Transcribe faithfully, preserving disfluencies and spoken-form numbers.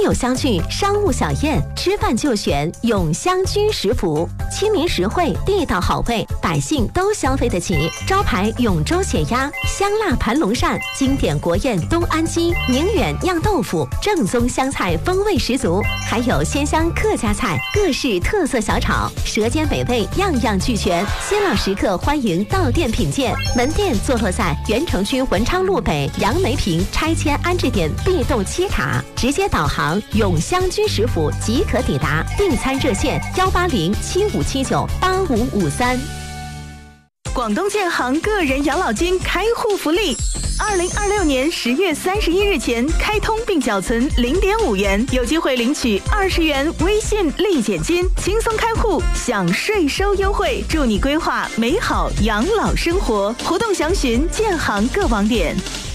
友相聚，商务小宴，吃饭就选永香居食府，亲民实惠，地道好味，百姓都消费得起。招牌永州血鸭、香辣盘龙鳝，经典国宴东安鸡、宁远酿豆腐，正宗湘菜风味十足，还有鲜香客家菜，各式特色小炒，舌尖美味样样俱全。新老食客欢迎到店品鉴。门店坐落在原城区文昌路北杨梅坪拆迁安置点 B 栋七塔，直接导航永香居食府即可抵达。订餐热线幺八零七五七九八五五三。 广东建行个人养老金开户福利，二零二六年十月三十一日前开通并缴存零点五元，有机会领取二十元微信立减金，轻松开户享税收优惠，祝你规划美好养老生活。活动详询建行各网点。